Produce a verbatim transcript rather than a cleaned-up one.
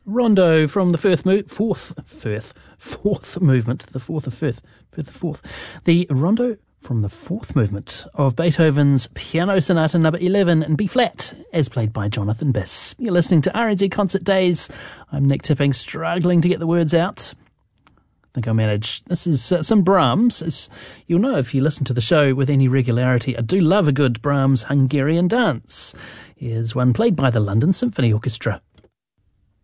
Rondo from the fourth, mo- fourth, fourth, fourth movement, the fourth of fifth, fifth of fourth. The Rondo from the fourth movement of Beethoven's Piano Sonata number eleven in B-flat, as played by Jonathan Biss. You're listening to R N Z Concert Days. I'm Nick Tipping, struggling to get the words out. I think I managed. This is uh, some Brahms. As you'll know if you listen to the show with any regularity, I do love a good Brahms Hungarian dance. Here's one played by the London Symphony Orchestra.